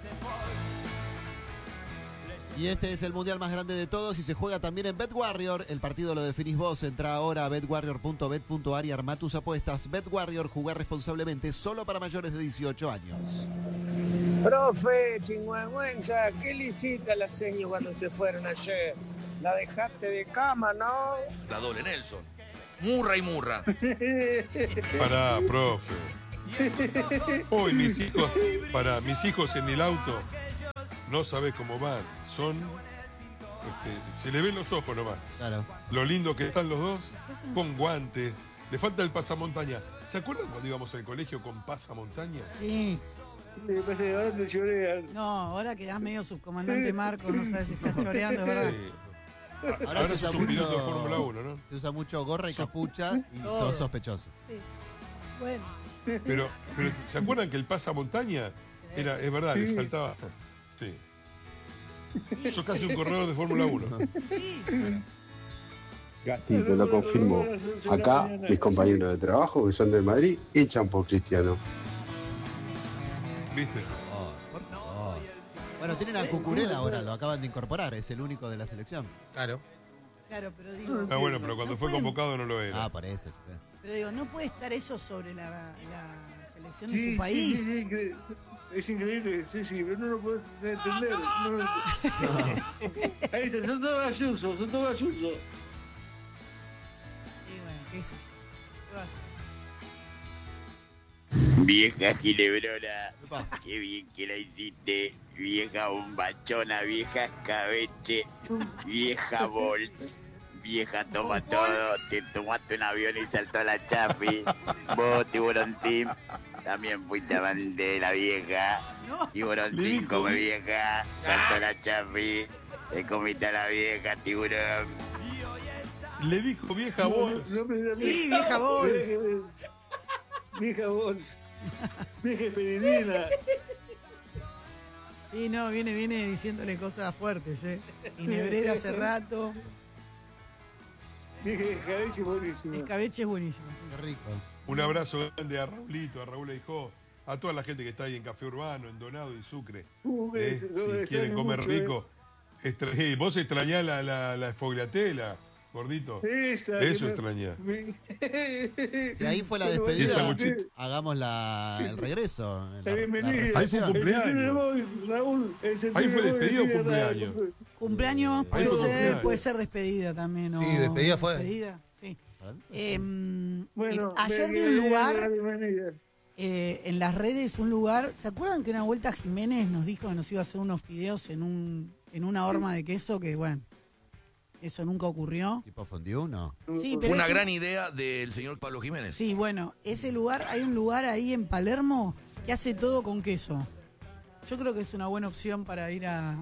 Y este es el mundial más grande de todos y se juega también en BetWarrior. El partido lo definís vos. Entra ahora a betwarrior.bet.ar y armá tus apuestas. BetWarrior, jugar responsablemente, solo para mayores de 18 años. Profe, chingüengüenza, ¿qué le hiciste a la seño cuando se fueron ayer? La dejaste de cama, ¿no? La doble Nelson. Murra y murra. Pará, profe. Hoy mis hijos en el auto, no sabés cómo van. Son, se le ven los ojos nomás. Claro. Lo lindo que están los dos, con guantes. Le falta el pasamontaña. ¿Se acuerdan cuando íbamos al colegio con pasamontaña? Sí. No, ahora quedás medio subcomandante Marco, no sabes si estás choreando, ¿verdad? Sí. Ahora se usa sos un piloto de mucho Fórmula 1, ¿no? Se usa mucho gorra y capucha y Todo. sos sospechoso. Sí. Bueno. Pero ¿se acuerdan que el pasamontaña era, es verdad, le faltaba? Sí. Sos casi un corredor de Fórmula 1. Sí. Gasti, te lo confirmo. Acá, mis compañeros de trabajo que son de Madrid hinchan por Cristiano. ¿Viste? Por favor. Bueno, tienen a Cucurella ahora, lo acaban de incorporar, es el único de la selección. Claro. Claro, pero digo. Ah, bueno, pero cuando fue convocado no lo era. Ah, por eso. Sí. Pero digo, no puede estar eso sobre la selección de su país. Sí, es increíble, sí, pero no lo puedes entender. Ahí está, son todos gallusos, Y bueno, qué sé yo. ¿Qué va a hacer? Vieja gilebrona, qué bien que la hiciste. Vieja bombachona, vieja escabeche, vieja Bolts, vieja toma todo. Te tomaste un avión y saltó a la Chafi. Vos, Tiburón Team, también fuiste amante de la vieja. Tiburón 5 come vieja, saltó a la Chafi. Te comiste a la vieja, Tiburón. Le dijo vieja Bols. Sí, vieja Bols. Vieja Bols. Vieja Peregrina. Sí, no, viene diciéndole cosas fuertes, Y Nebrera hace rato. Vieja escabeche es buenísimo. Escabeche es buenísimo, sí. Qué rico. Un abrazo grande a Raulito, a Raúl Eijó, a toda la gente que está ahí en Café Urbano, en Donado y Sucre. Si quieren comer rico. Vos extrañás la esfogliatela, gordito. Eso extrañás. Si ahí fue la despedida, hagamos el regreso. Ahí fue un cumpleaños. Ahí fue despedida o cumpleaños. Cumpleaños puede ser despedida también, ¿no? Sí, despedida fue. Despedida, sí. Bueno, ayer vi un lugar en las redes, un lugar. ¿Se acuerdan que una vuelta Jiménez nos dijo que nos iba a hacer unos fideos en una horma de queso? Que bueno, eso nunca ocurrió. ¿Tipo fondue, no? Sí, Fue una gran idea del señor Pablo Jiménez. Sí, bueno, ese lugar, hay un lugar ahí en Palermo que hace todo con queso. Yo creo que es una buena opción para ir a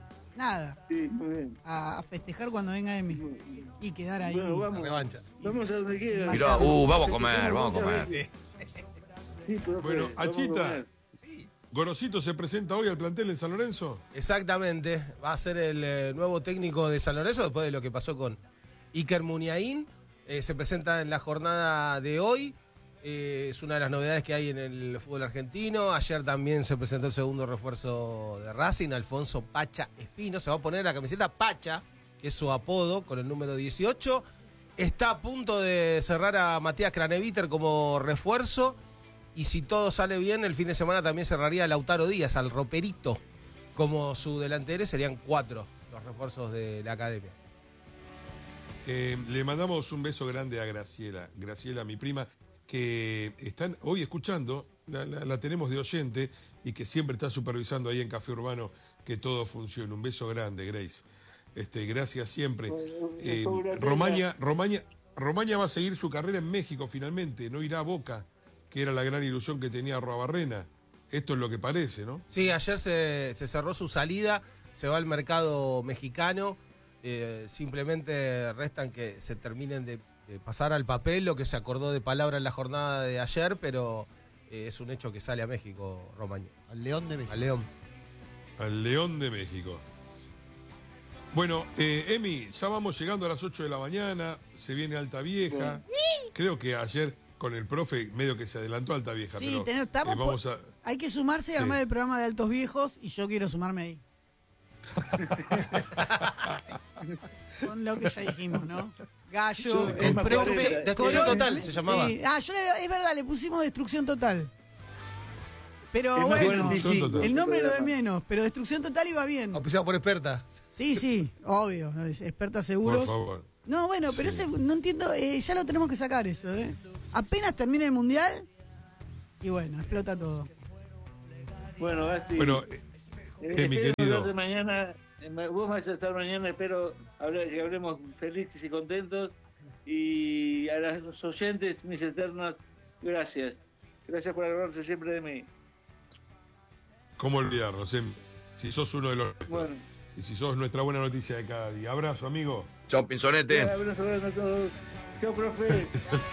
festejar cuando venga Emi y quedar ahí. Bueno, vamos. La revancha. Vamos a donde quiera. Mirá, vamos a comer. Sí, profe, Bueno, vamos a Achita, comer. Gorosito se presenta hoy al plantel en San Lorenzo. Exactamente, va a ser el nuevo técnico de San Lorenzo después de lo que pasó con Iker Muniain. Se presenta en la jornada de hoy. Es una de las novedades que hay en el fútbol argentino. Ayer también se presentó el segundo refuerzo de Racing, Alfonso Pacha Espino. Se va a poner la camiseta Pacha, que es su apodo, con el número 18. Está a punto de cerrar a Matías Craneviter como refuerzo. Y si todo sale bien, el fin de semana también cerraría a Lautaro Díaz, al roperito, como su delantero. Serían 4 los refuerzos de la academia. Le mandamos un beso grande a Graciela, mi prima, que están hoy escuchando, la tenemos de oyente y que siempre está supervisando ahí en Café Urbano que todo funcione. Un beso grande, Grace. Gracias siempre. Romaña va a seguir su carrera en México finalmente, no irá a Boca, que era la gran ilusión que tenía Arruabarrena. Esto es lo que parece, ¿no? Sí, ayer se cerró su salida, se va al mercado mexicano. Simplemente restan que se terminen de pasar al papel lo que se acordó de palabra en la jornada de ayer, pero es un hecho que sale a México, Romaño. Al León de México. Al León de México. Bueno, Emi, ya vamos llegando a las 8 de la mañana, se viene Alta Vieja. Creo que ayer con el profe medio que se adelantó Alta Vieja. Sí, pero, hay que sumarse y armar el programa de Altos Viejos y yo quiero sumarme ahí. Con lo que ya dijimos, ¿no? Gallo, el profe. Destrucción total se llamaba. Sí. Es verdad, le pusimos destrucción total. Pero Es más bueno, 45. el nombre lo de menos, pero Destrucción Total iba bien. Auspiciado por experta. Sí, obvio, ¿no? Es experta seguros. Por favor. No, bueno, pero ese no entiendo, ya lo tenemos que sacar eso, ¿eh? Apenas termine el Mundial y bueno, explota todo. Bueno, Gasti. Bueno, mi espero querido. verte mañana. Vos vas a estar mañana, espero que hablemos felices y contentos. Y a los oyentes, mis eternos, gracias. Gracias por acordarse siempre de mí. ¿Cómo olvidarnos? Si sos uno de los nuestros. Bueno. Y si sos nuestra buena noticia de cada día. Abrazo, amigo. Chau, Pinzonete. Abrazo a todos. Chao, profe.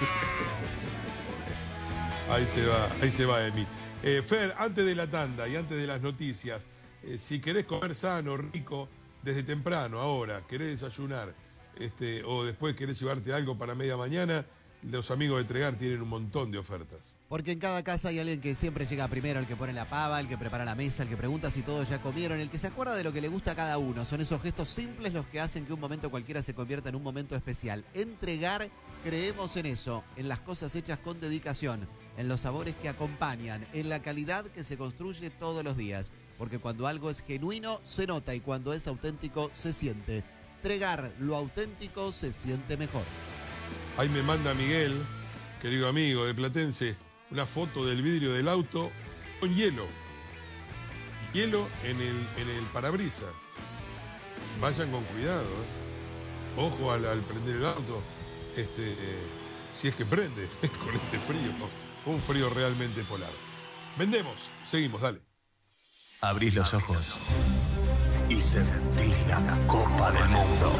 Ahí se va, Emi. Fer, antes de la tanda y antes de las noticias, si querés comer sano, rico, desde temprano, ahora, querés desayunar, o después querés llevarte algo para media mañana, los amigos de Tregar tienen un montón de ofertas. Porque en cada casa hay alguien que siempre llega primero, el que pone la pava, el que prepara la mesa, el que pregunta si todos ya comieron, el que se acuerda de lo que le gusta a cada uno. Son esos gestos simples los que hacen que un momento cualquiera se convierta en un momento especial. En Tregar creemos en eso, en las cosas hechas con dedicación, en los sabores que acompañan, en la calidad que se construye todos los días. Porque cuando algo es genuino, se nota, y cuando es auténtico, se siente. Tregar, lo auténtico se siente mejor. Ahí me manda Miguel, querido amigo de Platense, una foto del vidrio del auto con hielo. Hielo en el parabrisas. Vayan con cuidado. Ojo al prender el auto. Si es que prende con este frío. Un frío realmente polar. Vendemos. Seguimos, dale. Abrís los ojos y sentís la Copa del Mundo.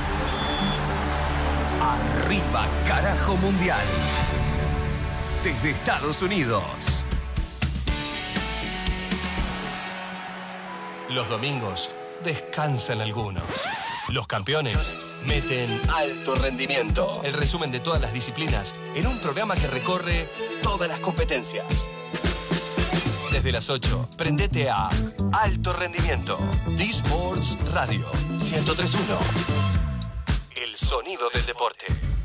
Arriba, carajo mundial. Desde Estados Unidos. Los domingos descansan algunos. Los campeones meten alto rendimiento. El resumen de todas las disciplinas en un programa que recorre todas las competencias. Desde las 8, prendete a Alto Rendimiento. D-Sports Radio 103.1. El sonido del deporte.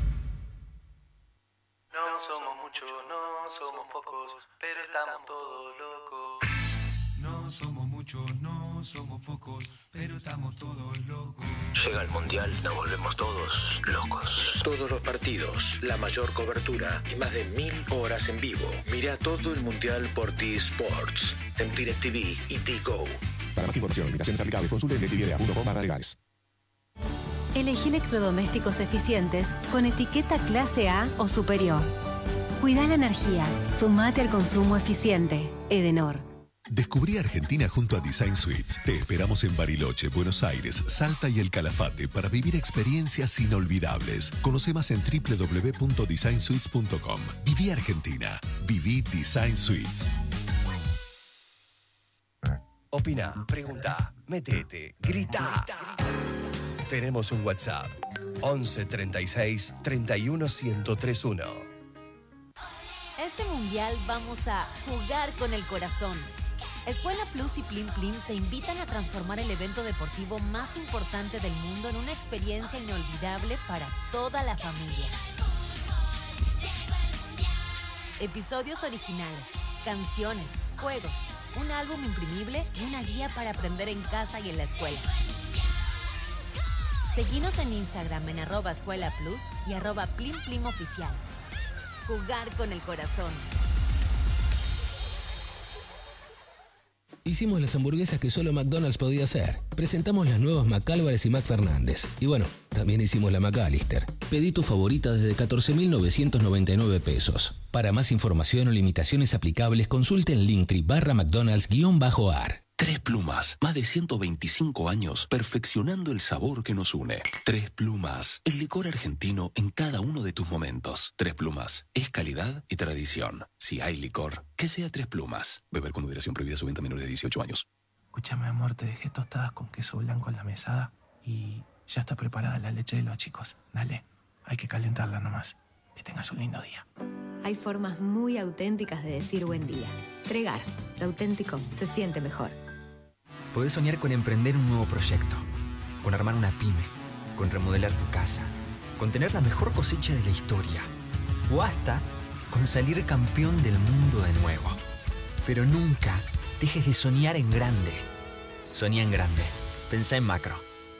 No somos muchos, no somos pocos, pero estamos todos locos. No somos muchos, no somos pocos, pero estamos todos locos. Llega el Mundial, nos volvemos todos locos. Todos los partidos, la mayor cobertura y más de 1000 horas en vivo. Mira todo el Mundial por T-Sports, en DirecTV y T-Go. Para más información, limitaciones aplicables, consulte directv.com/legales. Elegí electrodomésticos eficientes con etiqueta clase A o superior. Cuida la energía. Sumate al consumo eficiente. Edenor. Descubrí Argentina junto a Design Suites. Te esperamos en Bariloche, Buenos Aires, Salta y El Calafate para vivir experiencias inolvidables. Conoce más en www.designsuites.com. Viví Argentina. Viví Design Suites. Opina, pregunta, metete, grita. Tenemos un WhatsApp. 11 36 31 1031. Este mundial vamos a jugar con el corazón. Escuela Plus y Plim Plim te invitan a transformar el evento deportivo más importante del mundo en una experiencia inolvidable para toda la familia. Episodios originales, canciones, juegos, un álbum imprimible y una guía para aprender en casa y en la escuela. Seguinos en Instagram en @escuelaplus y @PlimPlimOficial. Jugar con el corazón. Hicimos las hamburguesas que solo McDonald's podía hacer. Presentamos las nuevas McAlvarez y McFernández. Y bueno, también hicimos la McAllister. Pedí tu favorita desde 14.999 pesos. Para más información o limitaciones aplicables, consulte en Linktree/McDonald's_AR. Tres Plumas, más de 125 años perfeccionando el sabor que nos une. Tres Plumas, el licor argentino en cada uno de tus momentos. Tres Plumas, es calidad y tradición. Si hay licor, que sea Tres Plumas. Beber con moderación, prohibida su venta a menores de 18 años. Escúchame, amor, te dejé tostadas con queso blanco en la mesada y ya está preparada la leche de los chicos. Dale, hay que calentarla nomás. Que tengas un lindo día. Hay formas muy auténticas de decir buen día. Tregar, lo auténtico se siente mejor. Podés soñar con emprender un nuevo proyecto, con armar una pyme, con remodelar tu casa, con tener la mejor cosecha de la historia o hasta con salir campeón del mundo de nuevo. Pero nunca dejes de soñar en grande. Soñá en grande. Pensá en macro.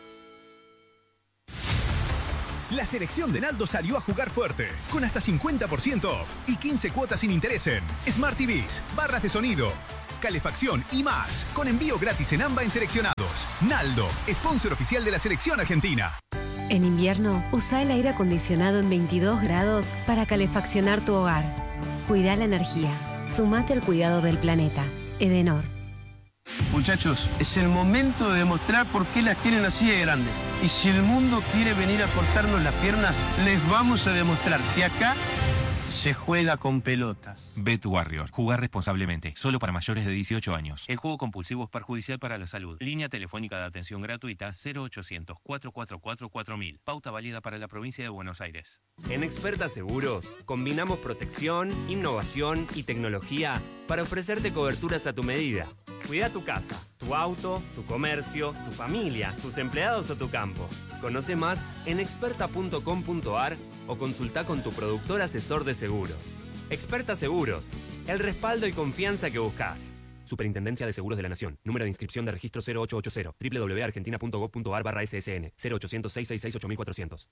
La selección de Naldo salió a jugar fuerte, con hasta 50% off y 15 cuotas sin interés en Smart TVs, barras de sonido, calefacción y más, con envío gratis en AMBA en seleccionados. Naldo, sponsor oficial de la selección argentina. En invierno, usa el aire acondicionado en 22 grados para calefaccionar tu hogar. Cuida la energía. Sumate al cuidado del planeta. Edenor. Muchachos, es el momento de demostrar por qué las tienen así de grandes. Y si el mundo quiere venir a cortarnos las piernas, les vamos a demostrar que acá se juega con pelotas. Bet Warrior. Jugar responsablemente. Solo para mayores de 18 años. El juego compulsivo es perjudicial para la salud. Línea telefónica de atención gratuita 0800-444-4000. Pauta válida para la provincia de Buenos Aires. En Experta Seguros combinamos protección, innovación y tecnología para ofrecerte coberturas a tu medida. Cuida tu casa, tu auto, tu comercio, tu familia, tus empleados o tu campo. Conoce más en experta.com.ar o consulta con tu productor asesor de seguros. Experta Seguros, el respaldo y confianza que buscas. Superintendencia de Seguros de la Nación. Número de inscripción de registro 0880. www.argentina.gov.ar/ssn. 0800-666-8400.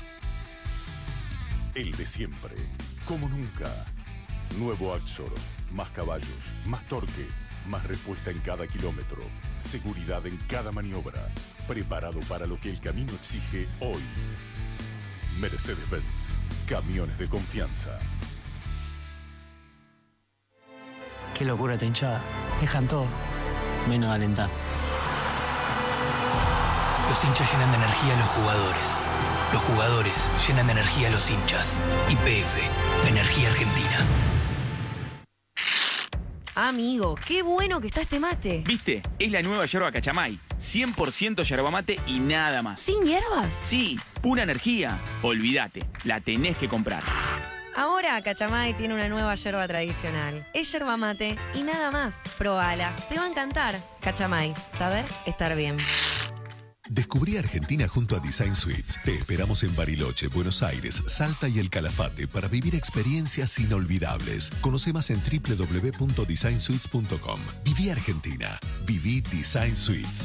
El de siempre. Como nunca. Nuevo Axor. Más caballos, más torque, más respuesta en cada kilómetro. Seguridad en cada maniobra. Preparado para lo que el camino exige hoy. Mercedes-Benz. Camiones de confianza. Qué locura esta hinchada. Dejan todo, menos alentar. Los hinchas llenan de energía a los jugadores. Los jugadores llenan de energía a los hinchas. YPF, Energía Argentina. Amigo, qué bueno que está este mate. ¿Viste? Es la nueva yerba Cachamay. 100% yerba mate y nada más. ¿Sin hierbas? Sí, pura energía. Olvídate, la tenés que comprar. Ahora Cachamay tiene una nueva yerba tradicional. Es yerba mate y nada más. Probala, te va a encantar. Cachamay, saber estar bien. Descubrí Argentina junto a Design Suites. Te esperamos en Bariloche, Buenos Aires, Salta y El Calafate para vivir experiencias inolvidables. Conoce más en www.designsuites.com. Viví Argentina. Viví Design Suites.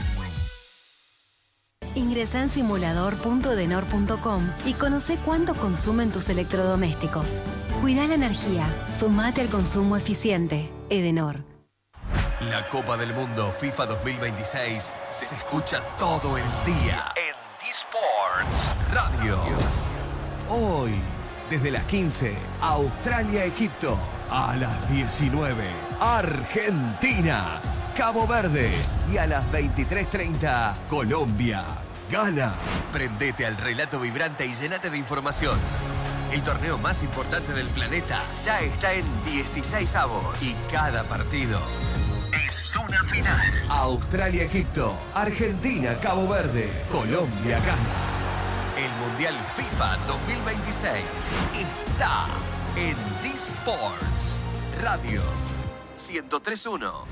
Ingresa en simulador.edenor.com y conoce cuánto consumen tus electrodomésticos. Cuida la energía. Sumate al consumo eficiente. Edenor. La Copa del Mundo FIFA 2026 se escucha todo el día en D-Sports Radio. Hoy, desde las 15, Australia-Egipto. A las 19, Argentina, Cabo Verde. Y a las 23:30, Colombia, Ghana. Prendete al relato vibrante y llénate de información. El torneo más importante del planeta ya está en 16avos y cada partido es una final. Australia-Egipto, Argentina-Cabo Verde, Colombia-Ghana. El Mundial FIFA 2026 está en D-Sports Radio 103.1.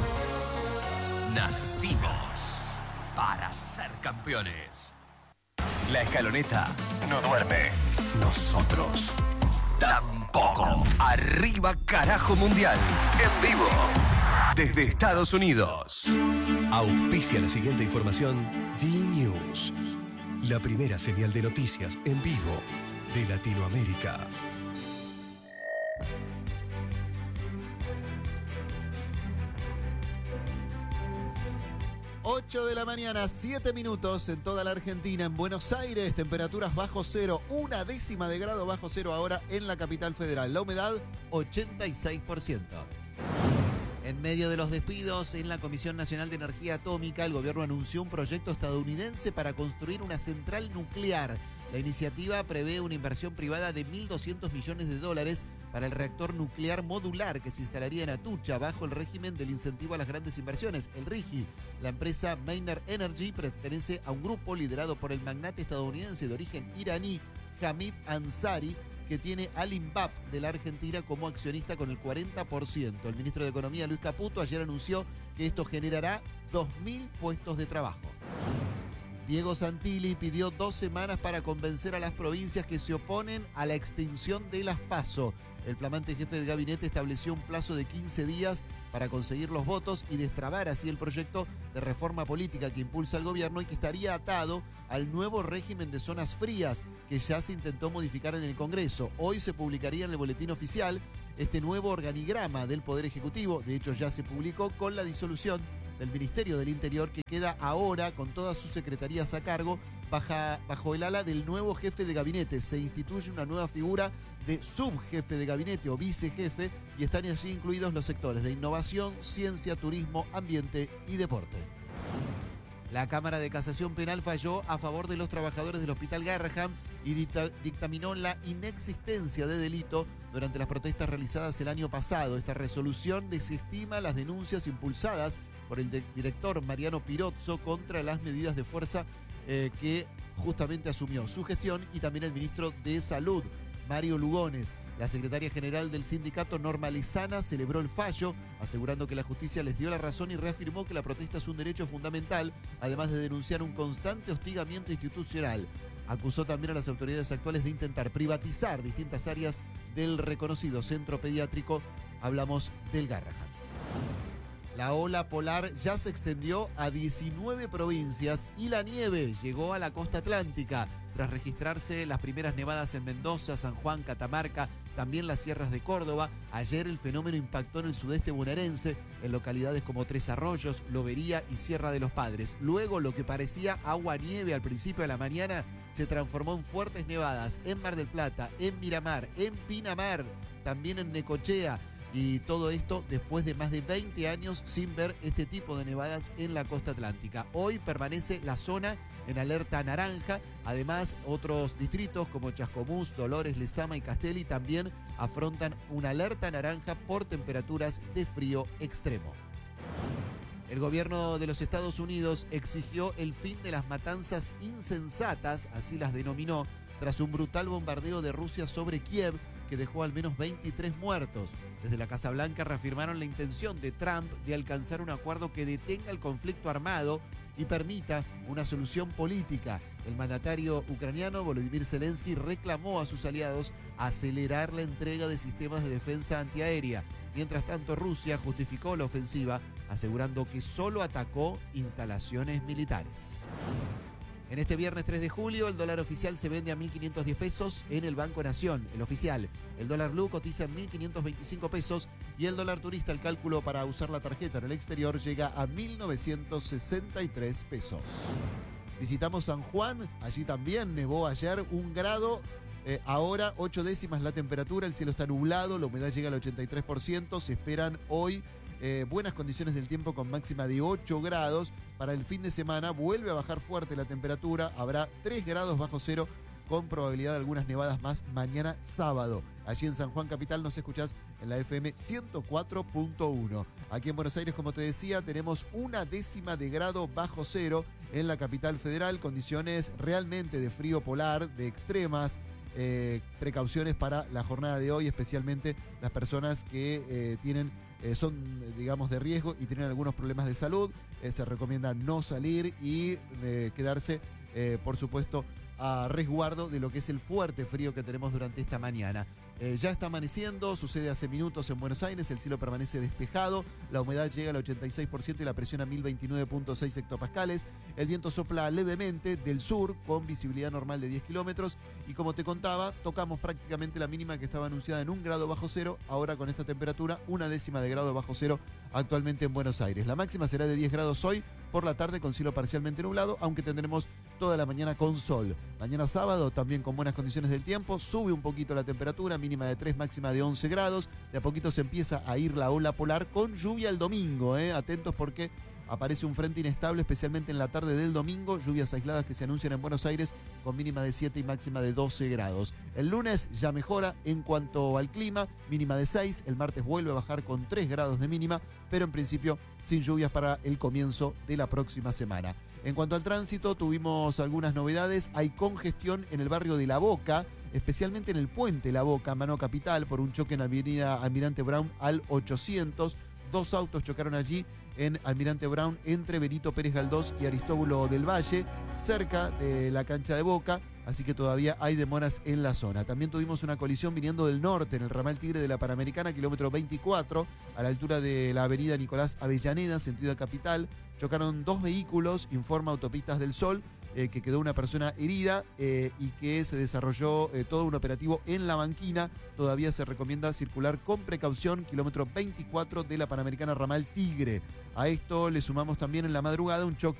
Nacimos para ser campeones. La escaloneta no duerme. Nosotros tampoco. Arriba carajo mundial. En vivo. Desde Estados Unidos. Auspicia la siguiente información D-News. La primera señal de noticias en vivo de Latinoamérica. 8 de la mañana, 7 minutos en toda la Argentina. En Buenos Aires, temperaturas bajo cero, 1/10 de grado bajo cero ahora en la capital federal. La humedad, 86%. En medio de los despidos en la Comisión Nacional de Energía Atómica, el gobierno anunció un proyecto estadounidense para construir una central nuclear. La iniciativa prevé una inversión privada de $1.200 millones para el reactor nuclear modular que se instalaría en Atucha bajo el régimen del incentivo a las grandes inversiones, el RIGI. La empresa Maynard Energy pertenece a un grupo liderado por el magnate estadounidense de origen iraní, Hamid Ansari, que tiene al INVAP de la Argentina como accionista con el 40%. El ministro de Economía, Luis Caputo, ayer anunció que esto generará 2.000 puestos de trabajo. Diego Santilli pidió 2 semanas para convencer a las provincias que se oponen a la extinción de las PASO. El flamante jefe de gabinete estableció un plazo de 15 días para conseguir los votos y destrabar así el proyecto de reforma política que impulsa el gobierno y que estaría atado al nuevo régimen de zonas frías que ya se intentó modificar en el Congreso. Hoy se publicaría en el boletín oficial este nuevo organigrama del Poder Ejecutivo. De hecho, ya se publicó con la disolución del Ministerio del Interior, que queda ahora con todas sus secretarías a cargo bajo el ala del nuevo jefe de gabinete. Se instituye una nueva figura de subjefe de gabinete o vicejefe y están allí incluidos los sectores de innovación, ciencia, turismo, ambiente y deporte. La Cámara de Casación Penal falló a favor de los trabajadores del Hospital Garrahan y dictaminó la inexistencia de delito durante las protestas realizadas el año pasado. Esta resolución desestima las denuncias impulsadas por el director Mariano Pirozzo contra las medidas de fuerza que justamente asumió su gestión, y también el ministro de Salud, Mario Lugones. La secretaria general del sindicato, Norma Lezana, celebró el fallo, asegurando que la justicia les dio la razón y reafirmó que la protesta es un derecho fundamental, además de denunciar un constante hostigamiento institucional. Acusó también a las autoridades actuales de intentar privatizar distintas áreas del reconocido centro pediátrico. Hablamos del Garrahan. La ola polar ya se extendió a 19 provincias y la nieve llegó a la costa atlántica. Tras registrarse las primeras nevadas en Mendoza, San Juan, Catamarca, también las sierras de Córdoba, ayer el fenómeno impactó en el sudeste bonaerense, en localidades como Tres Arroyos, Lobería y Sierra de los Padres. Luego, lo que parecía agua-nieve al principio de la mañana se transformó en fuertes nevadas en Mar del Plata, en Miramar, en Pinamar, también en Necochea. Y todo esto después de más de 20 años sin ver este tipo de nevadas en la costa atlántica. Hoy permanece la zona en alerta naranja. Además, otros distritos como Chascomús, Dolores, Lezama y Castelli también afrontan una alerta naranja por temperaturas de frío extremo. El gobierno de los Estados Unidos exigió el fin de las matanzas insensatas, así las denominó, tras un brutal bombardeo de Rusia sobre Kiev, que dejó al menos 23 muertos. Desde la Casa Blanca reafirmaron la intención de Trump de alcanzar un acuerdo que detenga el conflicto armado y permita una solución política. El mandatario ucraniano Volodymyr Zelensky reclamó a sus aliados acelerar la entrega de sistemas de defensa antiaérea. Mientras tanto, Rusia justificó la ofensiva, asegurando que solo atacó instalaciones militares. En este viernes 3 de julio, el dólar oficial se vende a 1.510 pesos en el Banco Nación, el oficial. El dólar blue cotiza en 1.525 pesos y el dólar turista, el cálculo para usar la tarjeta en el exterior, llega a 1.963 pesos. Visitamos San Juan, allí también nevó ayer 1 grado. Ahora 8 décimas la temperatura, el cielo está nublado, la humedad llega al 83%, se esperan hoy buenas condiciones del tiempo con máxima de 8 grados. Para el fin de semana vuelve a bajar fuerte la temperatura, habrá 3 grados bajo cero con probabilidad de algunas nevadas más mañana sábado. Allí en San Juan Capital nos escuchás en la FM 104.1. Aquí en Buenos Aires, como te decía, tenemos 1 décima de grado bajo cero en la capital federal, condiciones realmente de frío polar, de extremas. Precauciones para la jornada de hoy, especialmente las personas que son, digamos, de riesgo y tienen algunos problemas de salud. Se recomienda no salir y quedarse, por supuesto, a resguardo de lo que es el fuerte frío que tenemos durante esta mañana. Ya está amaneciendo, sucede hace minutos en Buenos Aires, el cielo permanece despejado, la humedad llega al 86% y la presión a 1029.6 hectopascales. El viento sopla levemente del sur con visibilidad normal de 10 kilómetros y, como te contaba, tocamos prácticamente la mínima que estaba anunciada en 1 grado bajo cero, ahora con esta temperatura 1 décima de grado bajo cero actualmente en Buenos Aires. La máxima será de 10 grados hoy, por la tarde con cielo parcialmente nublado, aunque tendremos toda la mañana con sol. Mañana sábado también con buenas condiciones del tiempo, sube un poquito la temperatura, mínima de 3, máxima de 11 grados. De a poquito se empieza a ir la ola polar con lluvia el domingo. Atentos porque aparece un frente inestable, especialmente en la tarde del domingo. Lluvias aisladas que se anuncian en Buenos Aires con mínima de 7 y máxima de 12 grados. El lunes ya mejora en cuanto al clima, mínima de 6. El martes vuelve a bajar con 3 grados de mínima, pero en principio sin lluvias para el comienzo de la próxima semana. En cuanto al tránsito, tuvimos algunas novedades. Hay congestión en el barrio de La Boca, especialmente en el puente La Boca, Mano Capital, por un choque en Avenida Almirante Brown al 800. 2 autos chocaron allí en Almirante Brown entre Benito Pérez Galdós y Aristóbulo del Valle. cerca de la cancha de Boca, así que todavía hay demoras en la zona. También tuvimos una colisión viniendo del norte, en el ramal Tigre de la Panamericana, kilómetro 24, a la altura de la avenida Nicolás Avellaneda, sentido capital. Chocaron 2 vehículos, informa Autopistas del Sol, que quedó una persona herida y que se desarrolló todo un operativo en La Banquina. Todavía se recomienda circular con precaución, kilómetro 24 de la Panamericana ramal Tigre. A esto le sumamos también en la madrugada un choque